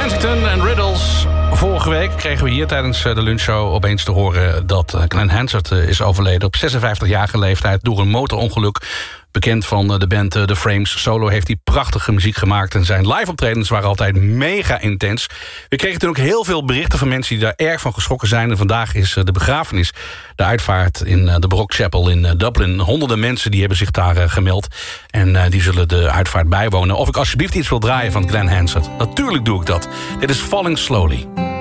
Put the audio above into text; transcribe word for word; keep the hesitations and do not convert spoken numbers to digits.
Kensington en Riddles. Vorige week kregen we hier tijdens de lunchshow opeens te horen dat Glenn Hansard is overleden op zesenvijftigjarige leeftijd door een motorongeluk. Bekend van de band The Frames. Solo heeft hij prachtige muziek gemaakt en zijn live optredens waren altijd mega intens. We kregen toen ook heel veel berichten van mensen die daar erg van geschrokken zijn. En vandaag is de begrafenis, de uitvaart in de Baroque Chapel in Dublin. Honderden mensen die hebben zich daar gemeld en die zullen de uitvaart bijwonen. Of ik alsjeblieft iets wil draaien van Glenn Hansard. Natuurlijk doe ik dat. Dit is Falling Slowly.